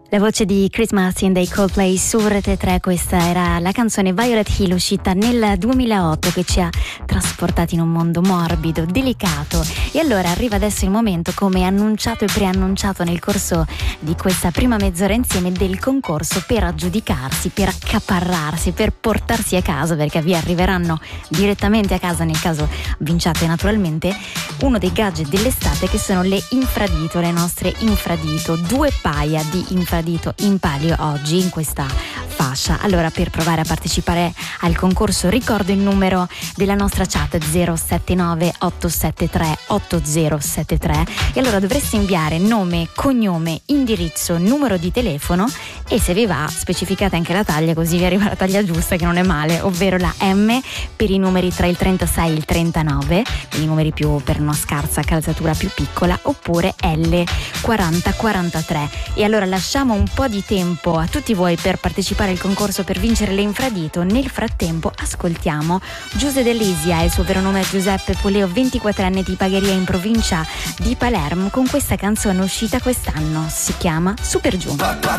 La voce di Chris Martin dei Coldplay su Rete 3, questa era la canzone Violet Hill uscita nel 2008 che ci ha trasportati in un mondo morbido, delicato. E allora arriva adesso il momento, come annunciato e preannunciato nel corso di questa prima mezz'ora insieme, del concorso per aggiudicarsi, per accaparrarsi, per portarsi a casa, perché vi arriveranno direttamente a casa nel caso vinciate naturalmente uno dei gadget dell'estate, che sono le infradito, le nostre infradito, 2 paia di infradito in palio oggi in questa fascia. Allora, per provare a partecipare al concorso ricordo il numero della nostra chat 079 873 8073 e allora dovreste inviare nome, cognome, indirizzo, numero di telefono e se vi va specificate anche la taglia, così vi arriva la taglia giusta, che non è male, ovvero la M per i numeri tra il 36 e il 39, i numeri più per una scarsa calzatura più piccola, oppure L 4043. E allora lasciamo un po' di tempo a tutti voi per partecipare al concorso per vincere le infradito. Nel frattempo ascoltiamo Giuse Delisia, il suo vero nome è Giuseppe Poleo, 24enne di Pagheria in provincia di Palermo, con questa canzone uscita quest'anno, si chiama Super Giù.